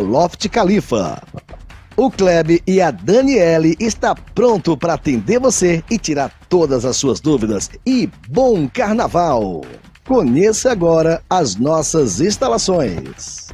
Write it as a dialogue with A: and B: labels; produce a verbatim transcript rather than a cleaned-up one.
A: Loft Khalifa. O Kleb e a Daniele está pronto para atender você e tirar todas as suas dúvidas. E bom carnaval! Conheça agora as nossas instalações.